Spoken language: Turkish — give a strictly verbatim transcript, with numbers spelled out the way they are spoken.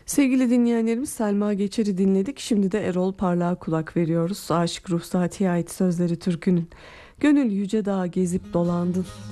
Sevgili dinleyenlerimiz, Selma Geçer'i dinledik. Şimdi de Erol Parlak'a kulak veriyoruz. Aşık Ruhsati'ye ait sözleri türkünün. Gönül yüce dağı gezip dolandın.